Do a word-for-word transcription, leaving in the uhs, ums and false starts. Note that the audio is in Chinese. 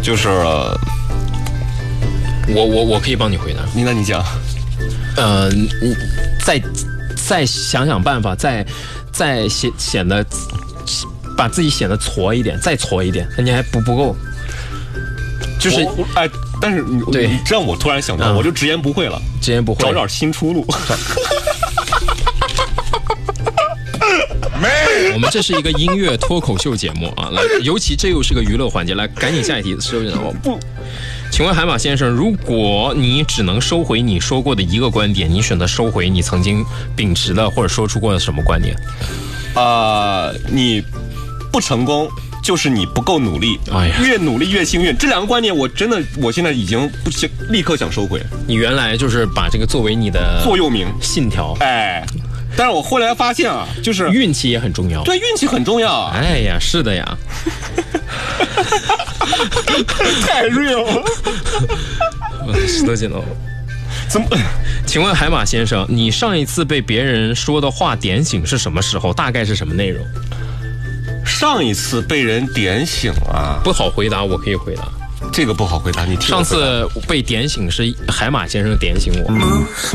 就是我我我可以帮你回答。 你那你讲。 呃，你再再想想办法，再再显显得把自己显得矬一点，再矬一点，你还不不够。就是哎，但是你对， 这让我突然想到，嗯、我就直言不讳了， 直言不讳， 找点新出路。 我们这是一个音乐脱口秀节目啊，来，尤其这又是个娱乐环节，来，赶紧下一题，收人哦。不，请问海马先生，如果你只能收回你说过的一个观点，你选择收回你曾经秉持的或者说出过的什么观点？ 啊、呃，你不成功就是你不够努力，哎呀，越努力越幸运。这两个观点，我真的，我现在已经不立刻想收回。 你原来就是把这个作为你的座右铭、 信条， 哎。但是我后来发现啊，就是运气也很重要。 对，运气很重要。 哎呀，是的呀。 太 real 了。 是的，姐哦。 怎么？ 请问海马先生，你上一次被别人说的话点醒是什么时候？大概是什么内容？ 上一次被人点醒啊， 不好回答，我可以回答。 这个不好回答，你听我回答。 上次被点醒是海马先生点醒我。